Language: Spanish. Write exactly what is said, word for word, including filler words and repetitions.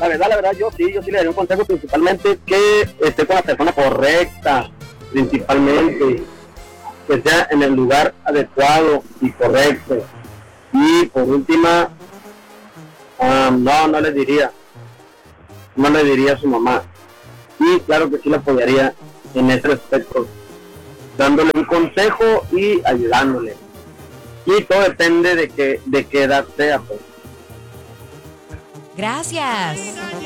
la verdad, la verdad, yo sí, yo sí le daría un consejo, principalmente que esté con la persona correcta, principalmente, que sea en el lugar adecuado y correcto. Y por última, um, no, no le diría, no le diría a su mamá. Y claro que sí le apoyaría en ese aspecto, dándole un consejo y ayudándole. Y todo depende de que de qué edad sea, pues. Gracias.